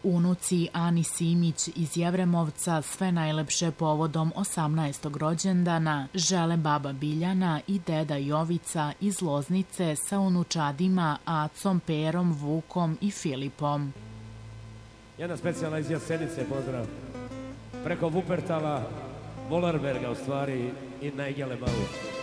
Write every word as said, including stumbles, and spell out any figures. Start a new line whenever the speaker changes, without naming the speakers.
Unuci Ani Simić iz Jevremovca sve najlepše povodom osamnaestog rođendana žele baba Biljana i deda Jovica iz Loznice sa unučadima Acom, Perom, Vukom i Filipom.
Jedna specijalna iz Jasenice, pozdrav. Preko Vupertala, Volerberga u stvari i Najgele Bau.